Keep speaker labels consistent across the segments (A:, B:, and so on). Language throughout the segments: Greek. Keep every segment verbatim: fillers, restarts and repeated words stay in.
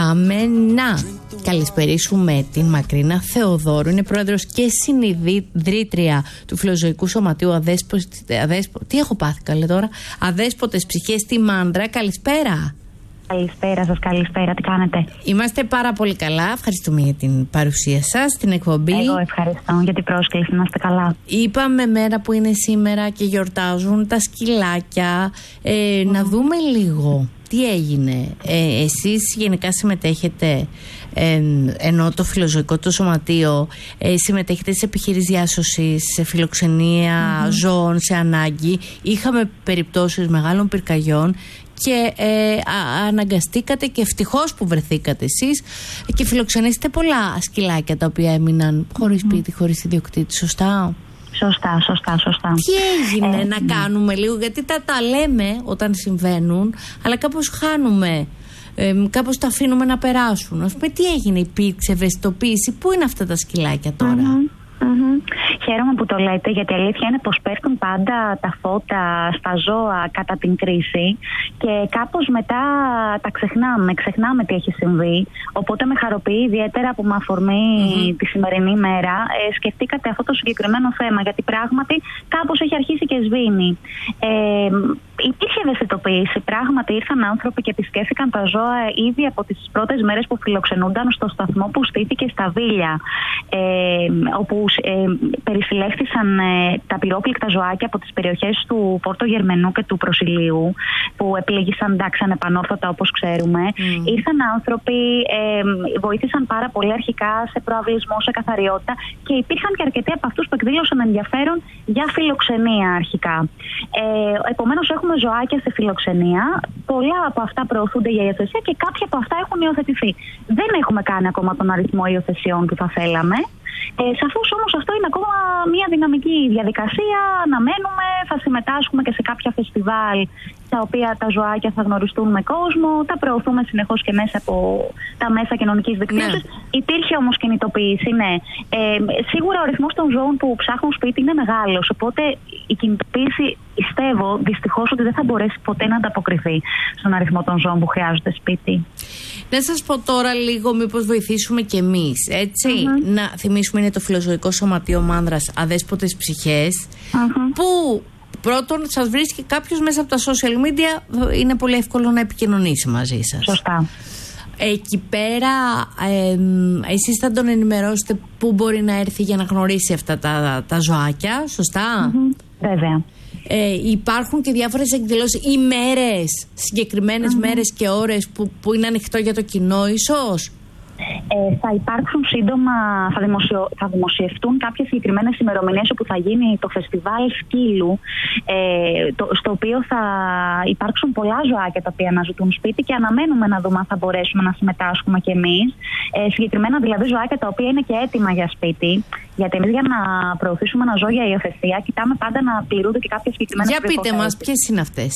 A: Πάμε να καλησπερίσουμε την Μακρίνα Θεοδόρου. Είναι πρόεδρος και συνειδητρία του Φιλοζωικού Σωματείου Αδέσπο... Αδέσπο... Τι έχω πάθει καλέ τώρα Αδέσποτες Ψυχές στη Μάνδρα. Καλησπέρα.
B: Καλησπέρα σας, καλησπέρα, τι κάνετε?
A: Είμαστε πάρα πολύ καλά, ευχαριστούμε για την παρουσία σας στην εκπομπή.
B: Εγώ ευχαριστώ για την πρόσκληση, να είστε καλά.
A: Είπαμε μέρα που είναι σήμερα και γιορτάζουν τα σκυλάκια, ε, mm. να δούμε λίγο τι έγινε. ε, Εσείς γενικά συμμετέχετε, ε, ενώ το Φιλοζωικό το Σωματείο, ε, συμμετέχετε σε επιχειρήσεις διάσωσης, σε φιλοξενία mm-hmm. ζώων σε ανάγκη. Είχαμε περιπτώσεις μεγάλων πυρκαγιών και ε, α, αναγκαστήκατε και ευτυχώς που βρεθήκατε εσείς και φιλοξενήσετε πολλά σκυλάκια τα οποία έμειναν χωρίς mm. σπίτι, χωρίς ιδιοκτήτη, σωστά?
B: Σωστά, σωστά, σωστά.
A: Τι έγινε ε, να ναι. κάνουμε λίγο, γιατί τα, τα λέμε όταν συμβαίνουν, αλλά κάπως χάνουμε, ε, κάπως τα αφήνουμε να περάσουν. Ας πούμε, τι έγινε, υπήρξε ευαισθητοποίηση, πού είναι αυτά τα σκυλάκια τώρα?
B: Mm-hmm. Mm-hmm. Χαίρομαι που το λέτε, γιατί η αλήθεια είναι πως πέφτουν πάντα τα φώτα στα ζώα κατά την κρίση και κάπως μετά τα ξεχνάμε, ξεχνάμε τι έχει συμβεί. Οπότε με χαροποιεί ιδιαίτερα που με αφορμή mm-hmm. τη σημερινή μέρα ε, σκεφτήκατε αυτό το συγκεκριμένο θέμα, γιατί πράγματι κάπως έχει αρχίσει και σβήνει. Ε, υπήρχε ευαισθητοποίηση, πράγματι ήρθαν άνθρωποι και επισκέφθηκαν τα ζώα ήδη από τις πρώτες μέρες που φιλοξενούνταν στο σταθμό που στήθηκε στα Βίλια, ε, όπου ε, περισυλλέχθησαν ε, τα πυρόπληκτα ζωάκια από τις περιοχές του Πόρτο Γερμενού και του Προσιλίου, που επλήγησαν εντάξει ανεπανόρθωτα όπως ξέρουμε. Mm. Ήρθαν άνθρωποι, ε, βοήθησαν πάρα πολύ αρχικά σε προαυλισμό, σε καθαριότητα, και υπήρχαν και αρκετοί από αυτούς που εκδήλωσαν ενδιαφέρον για φιλοξενία αρχικά. Ε, επομένως έχουμε ζωάκια σε φιλοξενία, πολλά από αυτά προωθούνται για υιοθεσία και κάποια από αυτά έχουν υιοθετηθεί. Δεν έχουμε κάνει ακόμα τον αριθμό υιοθεσιών που θα θέλαμε. Ε, σαφώς όμως αυτό είναι ακόμα μια δυναμική διαδικασία. Αναμένουμε, θα συμμετάσχουμε και σε κάποια φεστιβάλ τα οποία τα ζωάκια θα γνωριστούν με κόσμο. Τα προωθούμε συνεχώς και μέσα από τα μέσα κοινωνικής δικτύωσης. Ναι. Υπήρχε όμως κινητοποίηση, ναι. Ε, σίγουρα ο αριθμός των ζώων που ψάχνουν σπίτι είναι μεγάλος. Οπότε η κινητοποίηση, πιστεύω δυστυχώς, ότι δεν θα μπορέσει ποτέ να ανταποκριθεί στον αριθμό των ζώων που χρειάζονται σπίτι.
A: Να σας πω τώρα λίγο, μήπως βοηθήσουμε κι εμείς, έτσι. Mm-hmm. Να θυμίσουμε, είναι το Φιλοζωικό Σωματείο Μάνδρας Αδέσποτες Ψυχές, mm-hmm. που πρώτον σας βρίσκει κάποιος μέσα από τα social media, είναι πολύ εύκολο να επικοινωνήσει μαζί σας.
B: Σωστά.
A: Εκεί πέρα ε, εσείς θα τον ενημερώσετε πού μπορεί να έρθει για να γνωρίσει αυτά τα, τα ζωάκια, σωστά?
B: Mm-hmm. Βέβαια.
A: Ε, υπάρχουν και διάφορες εκδηλώσεις, ημέρες, συγκεκριμένες mm-hmm. μέρες και ώρες που, που είναι ανοιχτό για το κοινό ίσως?
B: Ε, θα υπάρξουν σύντομα, θα, δημοσιο, θα δημοσιευτούν κάποιες συγκεκριμένες ημερομηνίες όπου θα γίνει το φεστιβάλ σκύλου, ε, το, στο οποίο θα υπάρξουν πολλά ζωάκια τα οποία αναζητούν σπίτι και αναμένουμε να δούμε αν θα μπορέσουμε να συμμετάσχουμε κι εμείς. Ε, συγκεκριμένα δηλαδή ζωάκια τα οποία είναι και έτοιμα για σπίτι. Γιατί εμείς για να προωθήσουμε ένα ζώο για υιοθεσία κοιτάμε πάντα να πληρούνται και κάποιες συγκεκριμένες προϋποθέσεις. Για πείτε μας, ποιες είναι αυτές?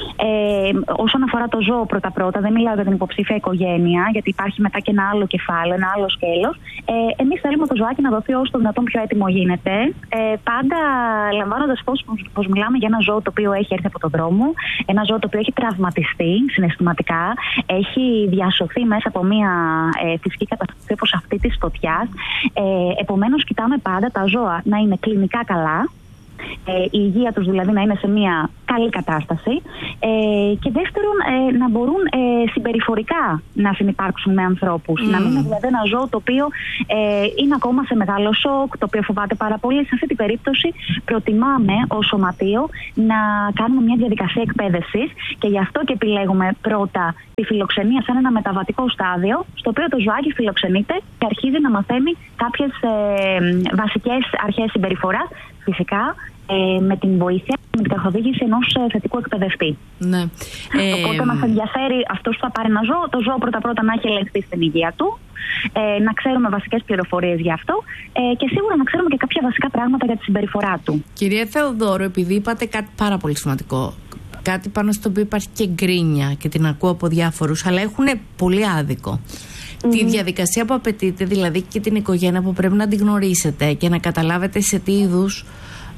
B: Ε, όσον αφορά το ζώο, πρώτα-πρώτα, δεν μιλάω για την υποψήφια οικογένεια, γιατί υπάρχει μετά και ένα άλλο κεφάλαιο, ένα άλλο σκέλος. Ε, εμείς θέλουμε το ζωάκι να δοθεί όσο το δυνατόν πιο έτοιμο γίνεται. Ε, πάντα λαμβάνοντας φως πως μιλάμε για ένα ζώο το οποίο έχει έρθει από τον δρόμο, ένα ζώο το οποίο έχει τραυματιστεί συναισθηματικά, έχει διασωθεί μέσα από μια ε, φυσική καταστροφή όπως αυτή της φωτιάς. Ε, επομένως, κοιτάμε πάντα τα ζώα να είναι κλινικά καλά, ε, η υγεία τους δηλαδή να είναι σε μια καλή κατάσταση, ε, και δεύτερον ε, να μπορούν ε, συμπεριφορικά να συνυπάρξουν με ανθρώπους. Mm. Να μην είναι δηλαδή ένα ζώο το οποίο ε, είναι ακόμα σε μεγάλο σοκ, το οποίο φοβάται πάρα πολύ. Σε αυτή την περίπτωση προτιμάμε ως σωματείο να κάνουμε μια διαδικασία εκπαίδευσης και γι' αυτό και επιλέγουμε πρώτα τη φιλοξενία σαν ένα μεταβατικό στάδιο, στο οποίο το ζωάκι φιλοξενείται και αρχίζει να μαθαίνει κάποιες ε, βασικές αρχές συμπεριφοράς, φυσικά ε, με την βοήθεια, με την καθοδήγηση ενός ε, θετικού εκπαιδευτή. Ναι. Οπότε ε, μας ενδιαφέρει αυτός που θα πάρει ένα ζώο, το ζώο πρώτα-πρώτα να έχει ελεγχθεί στην υγεία του, ε, να ξέρουμε βασικές πληροφορίες για αυτό ε, και σίγουρα να ξέρουμε και κάποια βασικά πράγματα για τη συμπεριφορά του. Κυρία
A: Θεοδόρου, επειδή είπατε κάτι πάρα πολύ σημαντικό, κάτι πάνω στο οποίο υπάρχει και γκρίνια και την ακούω από διάφορους, αλλά έχουν πολύ άδικο. Mm. Τη διαδικασία που απαιτείται, δηλαδή και την οικογένεια που πρέπει να την γνωρίσετε και να καταλάβετε σε τι είδους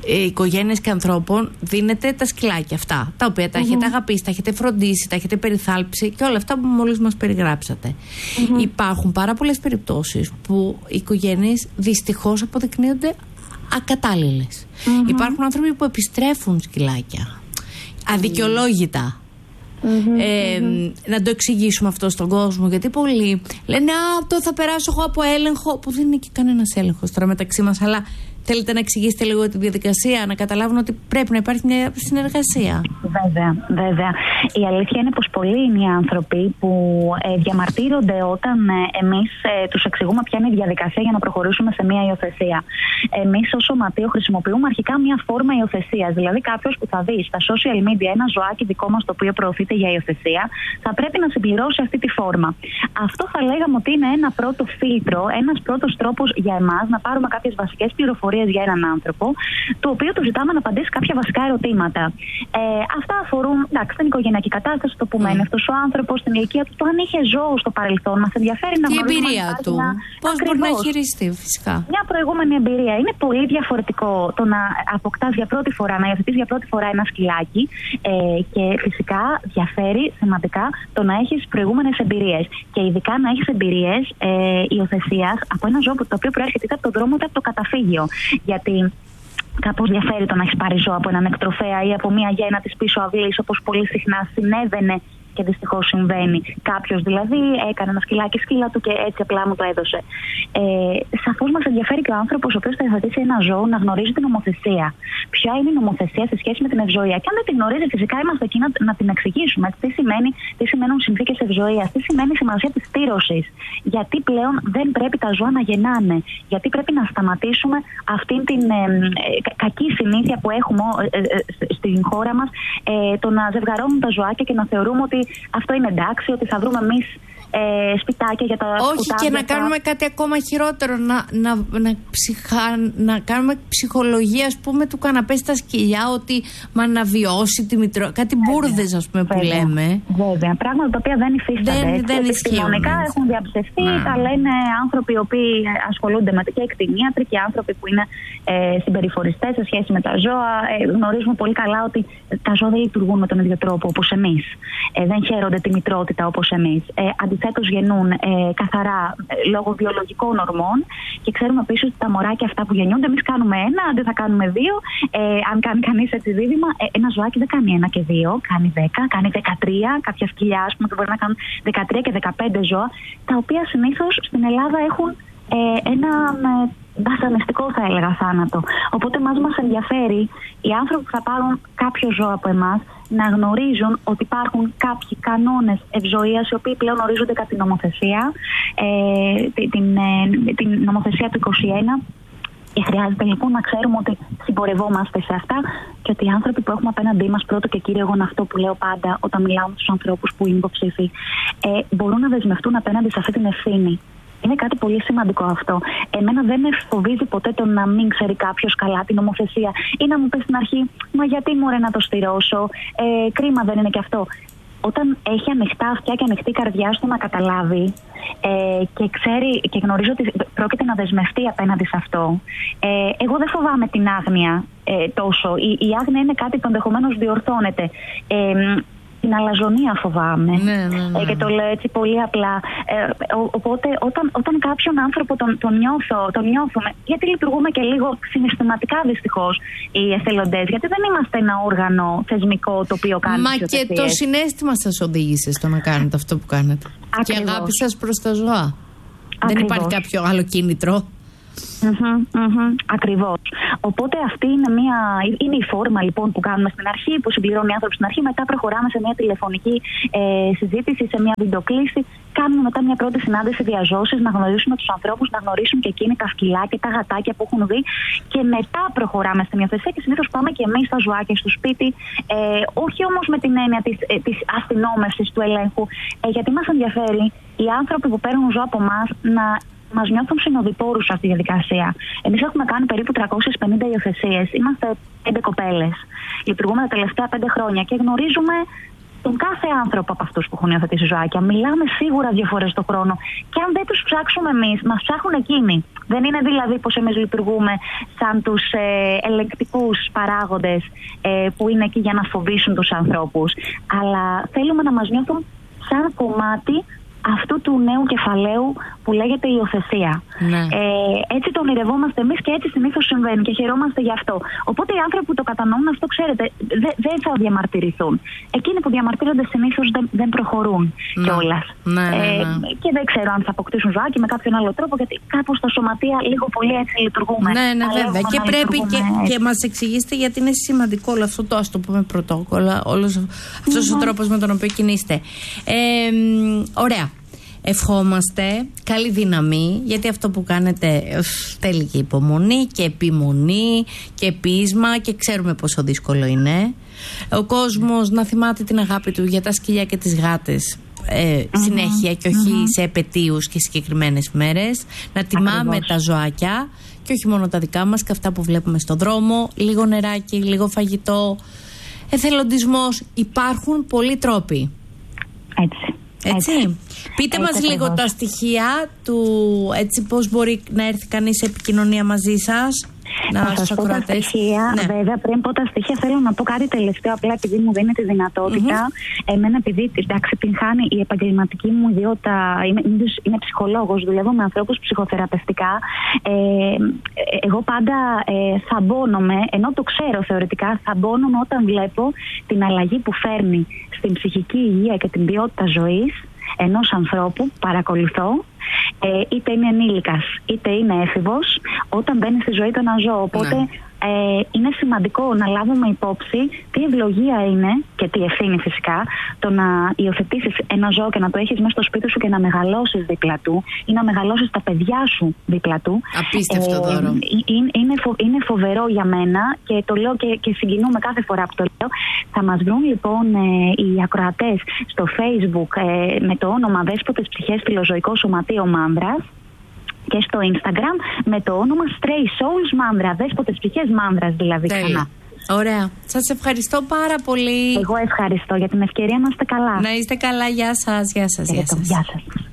A: οικογένειες και ανθρώπων δίνετε τα σκυλάκια αυτά, τα οποία τα mm-hmm. έχετε αγαπήσει, τα έχετε φροντίσει, τα έχετε περιθάλψει και όλα αυτά που μόλις μας περιγράψατε. Mm-hmm. Υπάρχουν πάρα πολλές περιπτώσεις που οι οικογένειες δυστυχώς αποδεικνύονται ακατάλληλες. Mm-hmm. Υπάρχουν άνθρωποι που επιστρέφουν σκυλάκια αδικαιολόγητα. Mm-hmm, ε, mm-hmm. Να το εξηγήσουμε αυτό στον κόσμο, γιατί πολλοί λένε «Α, το θα περάσω εγώ από έλεγχο», που δεν είναι και κανένας έλεγχος τώρα μεταξύ μας, αλλά θέλετε να εξηγήσετε λίγο τη διαδικασία, να καταλάβουν ότι πρέπει να υπάρχει μια συνεργασία?
B: Βέβαια, βέβαια. Η αλήθεια είναι πως πολλοί είναι οι άνθρωποι που ε, διαμαρτύρονται όταν ε, εμείς ε, τους εξηγούμε ποια είναι η διαδικασία για να προχωρήσουμε σε μια υιοθεσία. Εμείς ως σωματείο χρησιμοποιούμε αρχικά μια φόρμα υιοθεσίας. Δηλαδή, κάποιος που θα δει στα social media ένα ζωάκι δικό μας το οποίο προωθείται για υιοθεσία, θα πρέπει να συμπληρώσει αυτή τη φόρμα. Αυτό θα λέγαμε ότι είναι ένα πρώτο φίλτρο, ένας πρώτος τρόπος για εμάς να πάρουμε κάποιες βασικές πληροφορίες για έναν άνθρωπο, το οποίο του ζητάμε να απαντήσει κάποια βασικά ερωτήματα. Ε, αυτά αφορούν, εντάξει, την οικογενειακή κατάσταση, το που mm. μένει αυτός ο άνθρωπος, την ηλικία του, το αν είχε ζώο στο παρελθόν. Μας ενδιαφέρει να γνωρίζουμε.
A: Η εμπειρία του. Πώς μπορεί να χειριστεί, φυσικά. Μια
B: προηγούμενη εμπειρία. Είναι πολύ διαφορετικό το να αποκτάς για πρώτη φορά, να υιοθετείς για πρώτη φορά ένα σκυλάκι. Ε, και φυσικά διαφέρει σημαντικά το να έχεις προηγούμενες εμπειρίες. Και ειδικά να έχεις εμπειρίες ε, υιοθεσίας από ένα ζώο το οποίο προέρχεται είτε από τον δρόμο είτε από το καταφύγιο. Γιατί κάπως διαφέρει το να έχει πάρει ζώο από έναν εκτροφέα ή από μια γέννα της πίσω αυλής, όπως πολύ συχνά συνέβαινε και δυστυχώς συμβαίνει. Κάποιος δηλαδή έκανε ένα σκυλάκι σκύλα του και έτσι απλά μου το έδωσε. Ε, σαφώς μας ενδιαφέρει και ο άνθρωπος ο οποίος θα υιοθετήσει ένα ζώο να γνωρίζει την νομοθεσία. Ποια είναι η νομοθεσία σε σχέση με την ευζοία. Και αν δεν την γνωρίζει, φυσικά είμαστε εκεί να, να την εξηγήσουμε. Τι, σημαίνει, τι σημαίνουν συνθήκες ευζοίας, τι σημαίνει η σημασία της στήρωσης. Γιατί πλέον δεν πρέπει τα ζώα να γεννάνε. Γιατί πρέπει να σταματήσουμε αυτήν την ε, ε, κακή συνήθεια που έχουμε ε, ε, ε, στην χώρα μας, ε, το να ζευγαρώνουν τα ζωάκια και να θεωρούμε ότι αυτό είναι εντάξει, ότι θα βρούμε εμείς ε, σπιτάκια για τα
A: Όχι
B: σκουτάδια.
A: Και να κάνουμε κάτι ακόμα χειρότερο, να, να, να, ψυχα, να κάνουμε ψυχολογία, ας πούμε, του καναπέ στα σκυλιά, ότι μα να βιώσει τη μητρό. Κάτι μπουρδες, ας πούμε, που λέμε.
B: Βέβαια. Πράγματα τα οποία δεν υφίστανται. Δεν, δεν επιστημονικά έχουν διαψευθεί, τα λένε άνθρωποι οι οποίοι ασχολούνται με και εκτινίατροι και άνθρωποι που είναι ε, συμπεριφοριστές σε σχέση με τα ζώα. Ε, γνωρίζουμε πολύ καλά ότι τα ζώα δεν λειτουργούν με τον ίδιο τρόπο όπως εμείς. Ε, δεν χαίρονται τη μητρότητα όπως εμείς. Ε, Αντιθέτως γεννούν ε, καθαρά ε, λόγω βιολογικών ορμών και ξέρουμε επίσης ότι τα μωράκια αυτά που γεννιούνται, εμείς κάνουμε ένα, αντί θα κάνουμε δύο. Ε, αν κάνει κανείς έτσι δίδυμα, ε, ένα ζωάκι δεν κάνει ένα και δύο, κάνει δέκα, κάνει δεκατρία. Κάποια σκυλιά, ας πούμε, μπορεί να κάνουν δεκατρία και δεκαπέντε ζώα, τα οποία συνήθως στην Ελλάδα έχουν ε, ένα ε, βασανιστικό, θα έλεγα, θάνατο. Οπότε μας μας ενδιαφέρει οι άνθρωποι που θα πάρουν κάποιο ζώο από εμάς να γνωρίζουν ότι υπάρχουν κάποιοι κανόνες ευζοίας οι οποίοι πλέον ορίζονται κατά την νομοθεσία, ε, την, ε, την νομοθεσία του είκοσι ένα. Και χρειάζεται λοιπόν να ξέρουμε ότι συμπορευόμαστε σε αυτά και ότι οι άνθρωποι που έχουμε απέναντί μας, πρώτο και κύριο, εγώ είναι αυτό που λέω πάντα όταν μιλάω με τους ανθρώπους που είναι υποψήφοι, ε, μπορούν να δεσμευτούν απέναντι σε αυτή την ευθύνη. Είναι κάτι πολύ σημαντικό αυτό. Εμένα δεν με φοβίζει ποτέ το να μην ξέρει κάποιος καλά την νομοθεσία ή να μου πει στην αρχή, μα γιατί μωρέ να το στηρώσω, ε, κρίμα δεν είναι και αυτό. Όταν έχει ανοιχτά αυτιά και ανοιχτή καρδιά στο να καταλάβει ε, και ξέρει και γνωρίζει ότι πρόκειται να δεσμευτεί απέναντι σε αυτό, ε, εγώ δεν φοβάμαι την άγνοια ε, τόσο. Η, η άγνοια είναι κάτι που ενδεχομένως διορθώνεται. Ε, Την αλαζονία φοβάμαι.
A: Ναι, ναι, ναι.
B: Ε, και το λέω έτσι πολύ απλά. Ε, ο, οπότε όταν, όταν κάποιον άνθρωπο τον, τον, νιώθω, τον νιώθουμε, γιατί λειτουργούμε και λίγο συναισθηματικά δυστυχώς οι εθελοντές, γιατί δεν είμαστε ένα όργανο θεσμικό το οποίο κάνει.
A: Μα και το συναίσθημα σας οδήγησε στο να κάνετε αυτό που κάνετε. Ακριβώς. Και η αγάπη σας προς τα ζώα. Ακριβώς. Δεν υπάρχει κάποιο άλλο κίνητρο.
B: Mm-hmm, mm-hmm, ακριβώς. Οπότε αυτή είναι, μια, είναι η φόρμα λοιπόν που κάνουμε στην αρχή, που συμπληρώνουν οι άνθρωποι στην αρχή. Μετά προχωράμε σε μια τηλεφωνική ε, συζήτηση, σε μια βιντεοκλήση. Κάνουμε μετά μια πρώτη συνάντηση διαζώσης, να γνωρίσουμε τους ανθρώπους, να γνωρίσουν και εκείνοι τα σκυλάκια, τα γατάκια που έχουν δει. Και μετά προχωράμε στην υιοθεσία και συνήθως πάμε και εμείς στα ζωάκια στο σπίτι. Ε, όχι όμως με την έννοια της, ε, της αστυνόμευσης, του ελέγχου. Ε, γιατί μας ενδιαφέρει οι άνθρωποι που παίρνουν ζώα από εμάς να μας νιώθουν συνοδοιπόρους σε αυτή τη διαδικασία. Εμείς έχουμε κάνει περίπου τριακόσιες πενήντα υιοθεσίες. Είμαστε πέντε κοπέλες. Λειτουργούμε τα τελευταία πέντε χρόνια και γνωρίζουμε τον κάθε άνθρωπο από αυτούς που έχουν υιοθετήσει ζωάκια. Μιλάμε σίγουρα δύο φορές το χρόνο. Και αν δεν τους ψάξουμε εμείς, μας ψάχνουν εκείνοι. Δεν είναι δηλαδή πως εμείς λειτουργούμε σαν τους ε, ελεγκτικούς παράγοντες ε, που είναι εκεί για να φοβήσουν τους ανθρώπους. Αλλά θέλουμε να μας νιώθουν σαν κομμάτι αυτού του νέου κεφαλαίου που λέγεται υιοθεσία.
A: Ναι.
B: Ε, έτσι το ονειρευόμαστε εμείς και έτσι συνήθως συμβαίνει και χαιρόμαστε γι' αυτό. Οπότε οι άνθρωποι που το κατανοούν αυτό, ξέρετε, δε- δεν θα διαμαρτυρηθούν. Εκείνοι που διαμαρτύρονται συνήθως δεν, δεν προχωρούν
A: Ναι.
B: κιόλας.
A: Ναι, ναι, ναι.
B: Ε, και δεν ξέρω αν θα αποκτήσουν ζωάκι με κάποιον άλλο τρόπο, γιατί κάπως στα σωματεία λίγο πολύ έτσι λειτουργούμε.
A: Ναι, ναι,
B: Αλλά
A: βέβαια. Και πρέπει και,
B: έτσι.
A: και μας εξηγήσετε γιατί είναι σημαντικό όλο αυτό το, ας το πούμε, πρωτόκολλο, όλος αυτός mm-hmm. ο τρόπος με τον οποίο κινείστε. Ε, ωραία. Ευχόμαστε καλή δύναμη, γιατί αυτό που κάνετε θέλει και υπομονή και επιμονή και πείσμα και ξέρουμε πόσο δύσκολο είναι. Ο κόσμος να θυμάται την αγάπη του για τα σκυλιά και τις γάτες ε, mm-hmm. συνέχεια και όχι mm-hmm. σε επετείους και συγκεκριμένες μέρες. Να τιμάμε Ακριβώς. τα ζωάκια και όχι μόνο τα δικά μας και αυτά που βλέπουμε στον δρόμο. Λίγο νεράκι, λίγο φαγητό, εθελοντισμός. Υπάρχουν πολλοί τρόποι.
B: Έτσι.
A: Έτσι. Έτσι. Πείτε έτσι μας ακριβώς. λίγο τα στοιχεία του, έτσι πώς μπορεί να έρθει κανείς σε επικοινωνία μαζί σας.
B: Να σας πω τα στοιχεία, ναι. βέβαια πριν πω τα στοιχεία θέλω να πω κάτι τελευταίο, απλά επειδή μου δίνει τη δυνατότητα. Mm-hmm. Εμένα επειδή εντάξει την χάνει η επαγγελματική μου ιδιότητα, είμαι, είμαι ψυχολόγος, δουλεύω με ανθρώπους ψυχοθεραπευτικά. Ε, εγώ πάντα ε, θαμπώνομαι, ενώ το ξέρω θεωρητικά, θαμπώνομαι όταν βλέπω την αλλαγή που φέρνει στην ψυχική υγεία και την ποιότητα ζωής ενός ανθρώπου που παρακολουθώ, ε, είτε είναι ενήλικας είτε είναι έφηβος, όταν μπαίνει στη ζωή του ένα ζώο. Οπότε ναι. ε, είναι σημαντικό να λάβουμε υπόψη τι ευλογία είναι και τι ευθύνη φυσικά το να υιοθετήσεις ένα ζώο και να το έχεις μέσα στο σπίτι σου και να μεγαλώσεις δίπλα του ή να μεγαλώσεις τα παιδιά σου δίπλα του.
A: Απίστευτο ε, δώρο.
B: Είναι, είναι, φο, είναι φοβερό για μένα και το λέω και, και συγκινούμε κάθε φορά που το λέω. Θα μας βρουν λοιπόν ε, οι ακροατές στο Facebook ε, με το όνομα Δέσποτες Ψυχές Φιλοζωικό Σωματείο Μάνδρας και στο Instagram με το όνομα Stray Souls Μάνδρα, Δέσποτες Ψυχές Μάνδρας δηλαδή. Ξανά.
A: Ωραία. Σας ευχαριστώ πάρα πολύ.
B: Εγώ ευχαριστώ για την ευκαιρία, να είστε καλά.
A: Να είστε καλά. Γεια σας. Γεια σας. Γεια σας.
B: Γεια σας.